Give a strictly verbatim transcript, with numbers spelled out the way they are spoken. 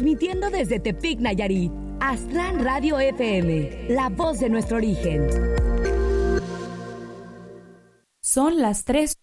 Transmitiendo desde Tepic, Nayarit, Aztlán Radio F M, la voz de nuestro origen. Son las tres